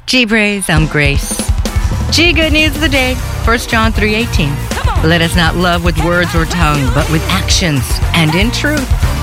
G Praise, I'm Grace. G Good News of the Day, 1 John 3:18. Let us not love with words or tongue, but with actions and in truth.